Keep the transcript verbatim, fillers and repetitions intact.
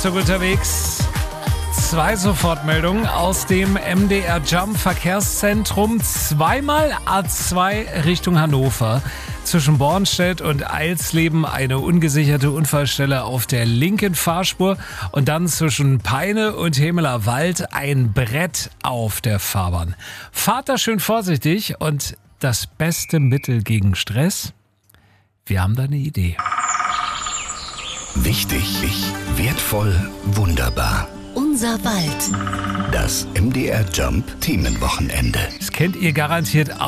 Zug unterwegs. Zwei Sofortmeldungen aus dem M D R Jump Verkehrszentrum. Zweimal A zwei Richtung Hannover. Zwischen Bornstedt und Eilsleben eine ungesicherte Unfallstelle auf der linken Fahrspur. Und dann zwischen Peine und Hemeler Wald ein Brett auf der Fahrbahn. Fahrt da schön vorsichtig und das beste Mittel gegen Stress? Wir haben da eine Idee. Wichtig, wertvoll, wunderbar. Unser Wald. Das M D R Jump Themenwochenende. Das kennt ihr garantiert auch.